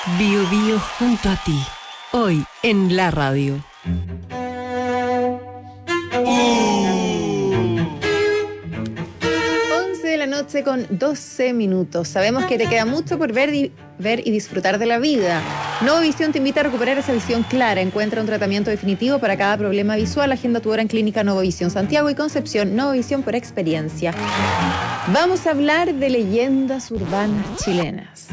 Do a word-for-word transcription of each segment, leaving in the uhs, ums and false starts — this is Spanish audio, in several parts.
Bio Bio junto a ti, hoy en la radio. once de la noche con doce minutos. Sabemos que te queda mucho por ver y, ver y disfrutar de la vida. Novovisión te invita a recuperar esa visión clara. Encuentra un tratamiento definitivo para cada problema visual. Agenda tu hora en Clínica Novovisión Santiago y Concepción. Novovisión por experiencia. Vamos a hablar de leyendas urbanas chilenas.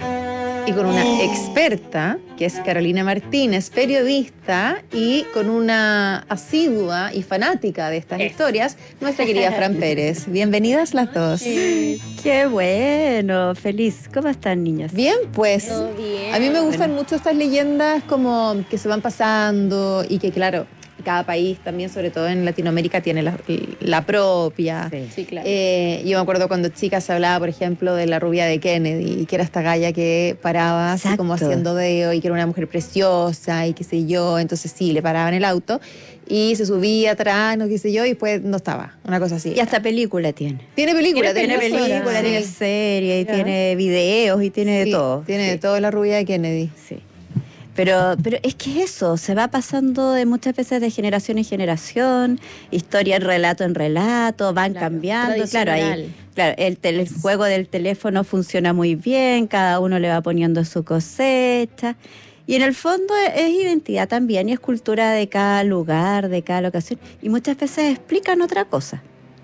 Y con una experta, que es Carolina Martínez, periodista, y con una asidua y fanática de estas Es. historias, nuestra querida Fran Pérez. Bienvenidas las dos. Sí. Qué bueno, feliz. ¿Cómo están, niños? Bien, pues Todo bien. a mí me gustan Bueno. mucho estas leyendas como que se van pasando y que, claro, cada país también, sobre todo en Latinoamérica, tiene la, la propia. Sí. Sí, claro. Eh, yo me acuerdo cuando chica se hablaba, por ejemplo, de la rubia de Kennedy, que era esta galla que paraba así como Exacto. haciendo dedo y que era una mujer preciosa y qué sé yo. Entonces sí, le paraban el auto y se subía atrás, no qué sé yo, y después no estaba. Una cosa así. Y hasta película tiene. Tiene película, Tiene Tiene razón. película, Sí. tiene serie, y Ya. tiene videos y tiene Sí, de todo. Tiene Sí. de todo la rubia de Kennedy. Sí. Pero, pero es que eso, se va pasando de muchas veces de generación en generación, historia en relato en relato, van Claro, cambiando. Claro, tradicional. ahí, claro, el, tel- el juego del teléfono funciona muy bien, cada uno le va poniendo su cosecha. Y en el fondo es, es identidad también y es cultura de cada lugar, de cada locación. Y muchas veces explican otra cosa.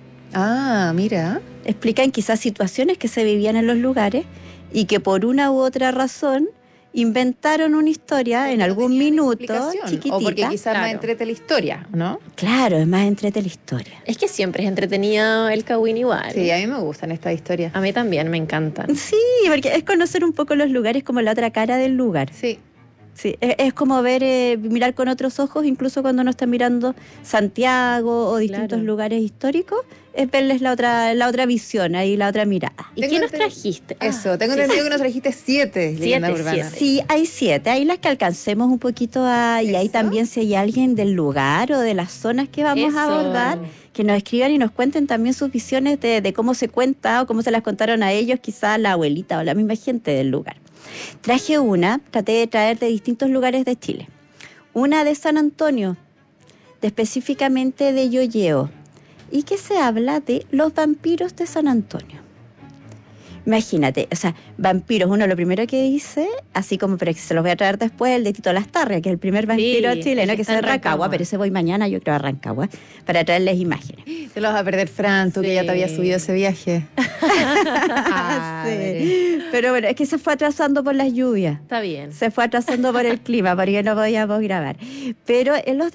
Ah, mira. Explican quizás situaciones que se vivían en los lugares y que por una u otra razón inventaron una historia en No algún tenían minuto explicación. chiquitita. O porque quizás más Claro. entrete la historia, ¿no? Claro, es más entrete la historia. Es que siempre es entretenido el Kawin igual. Sí, a mí me gustan estas historias. A mí también me encantan. Sí, porque es conocer un poco los lugares como la otra cara del lugar. Sí. Sí, es, es como ver, eh, mirar con otros ojos, incluso cuando uno está mirando Santiago o distintos Claro. lugares históricos, es verles la otra, la otra visión, ahí la otra mirada. ¿Y Tengo qué nos ente- trajiste? Eso, Ah, tengo sí, entendido sí, que nos trajiste siete leyendas Siete, urbanas. siete. Sí, hay siete. Hay las que alcancemos un poquito a... Y ahí Eso. también si hay alguien del lugar o de las zonas que vamos a Eso. abordar, que nos escriban y nos cuenten también sus visiones de, de cómo se cuenta o cómo se las contaron a ellos, quizás la abuelita o la misma gente del lugar. Traje una, traté de traer de distintos lugares de Chile. Una de San Antonio, de específicamente de Yoyeo, y que se habla de los vampiros de San Antonio. Imagínate, o sea, vampiros, uno lo primero que dice, así como, pero que se los voy a traer después, el de Tito Lastarria, que es el primer vampiro Sí, chileno, el que que es está de en Rancagua, Rancagua. pero ese voy mañana, yo creo, a Rancagua, para traerles imágenes. Te los vas a perder, Fran, tú que ya te habías Sí. subido ese viaje. Sí. Pero bueno, es que se fue atrasando por las lluvias. Está bien. Se fue atrasando por el clima, porque no podíamos grabar. Pero en los